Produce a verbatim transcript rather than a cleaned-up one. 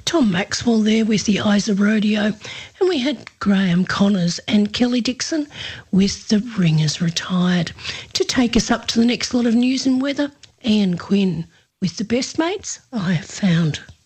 Tom Maxwell there with the Eyes of Rodeo, and we had Graham Connors and Kelly Dixon with The Ringers Retired. To take us up to the next lot of news and weather, Ian Quinn with The Best Mates I Have Found.